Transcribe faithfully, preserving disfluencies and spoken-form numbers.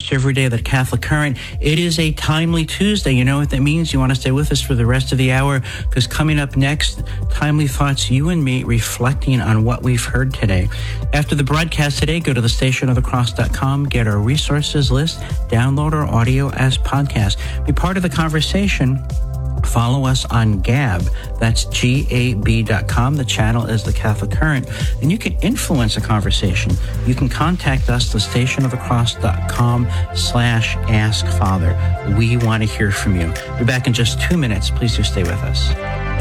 church every day, the Catholic Current. It is a timely Tuesday. You know what that means? You want to stay with us for the rest of the hour, because coming up next, Timely Thoughts, you and me reflecting on what we've heard today. After the broadcast today, go to the station of the cross dot com, get our resources list, download our audio as podcast. Be part of the conversation. Follow us on Gab. That's G A B dot com. The channel is the Catholic Current. And you can influence a conversation. You can contact us, the station of the cross dot com slash ask father. We want to hear from you. We're back in just two minutes. Please do stay with us.